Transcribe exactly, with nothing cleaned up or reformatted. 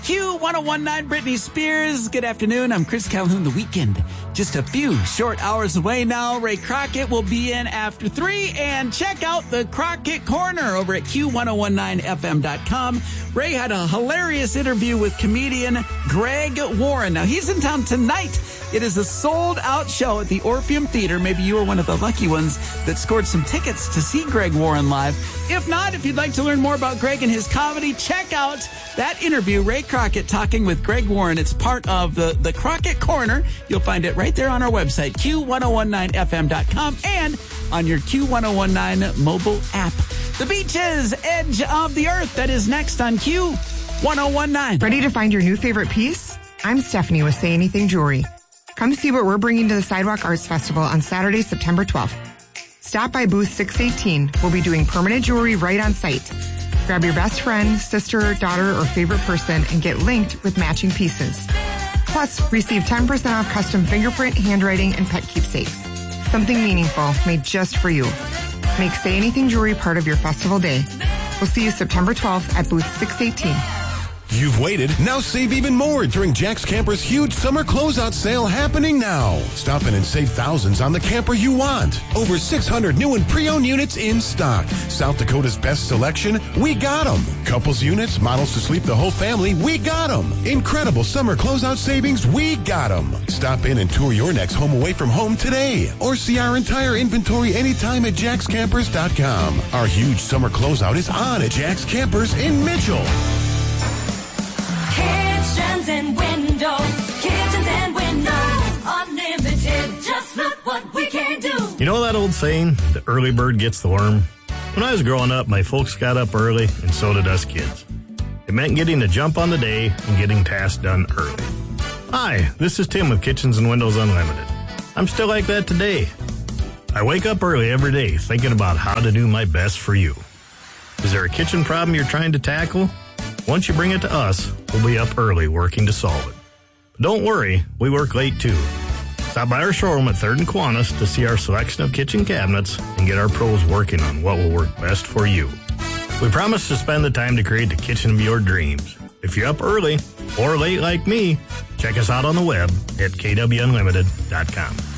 Q one oh one point nine, Britney Spears. Good afternoon. I'm Chris Calhoun. The weekend just a few short hours away now. Ray Crockett will be in after three. And check out the Crockett Corner over at Q ten nineteen F M dot com. Ray had a hilarious interview with comedian Greg Warren. Now, he's in town tonight. It is a sold-out show at the Orpheum Theater. Maybe you were one of the lucky ones that scored some tickets to see Greg Warren live. If not, if you'd like to learn more about Greg and his comedy, check out that interview, Ray Crockett talking with Greg Warren. It's part of the, the Crockett Corner. You'll find it right there on our website, Q ten nineteen F M dot com, and on your Q ten nineteen mobile app. The Beaches, Edge of the Earth. That is next on Q ten nineteen. Ready to find your new favorite piece? I'm Stephanie with Say Anything Jewelry. Come see what we're bringing to the Sidewalk Arts Festival on Saturday, September twelfth. Stop by booth six eighteen. We'll be doing permanent jewelry right on site. Grab your best friend, sister, daughter, or favorite person and get linked with matching pieces. Plus, receive ten percent off custom fingerprint, handwriting, and pet keepsakes. Something meaningful made just for you. Make Say Anything Jewelry part of your festival day. We'll see you September twelfth at booth six eighteen. You've waited. Now save even more during Jack's Camper's huge summer closeout sale happening now. Stop in and save thousands on the camper you want. Over six hundred new and pre-owned units in stock. South Dakota's best selection, we got them. Couples units, models to sleep the whole family, we got them. Incredible summer closeout savings, we got them. Stop in and tour your next home away from home today. Or see our entire inventory anytime at jacks campers dot com. Our huge summer closeout is on at Jack's Campers in Mitchell. Kitchens and windows, kitchens and windows, unlimited, just look what we can do. You know that old saying, the early bird gets the worm? When I was growing up, my folks got up early, and so did us kids. It meant getting a jump on the day and getting tasks done early. Hi, this is Tim with Kitchens and Windows Unlimited. I'm still like that today. I wake up early every day thinking about how to do my best for you. Is there a kitchen problem you're trying to tackle? Once you bring it to us, we'll be up early working to solve it. But don't worry, we work late too. Stop by our showroom at third and Kiwanis to see our selection of kitchen cabinets and get our pros working on what will work best for you. We promise to spend the time to create the kitchen of your dreams. If you're up early or late like me, check us out on the web at K W Unlimited dot com.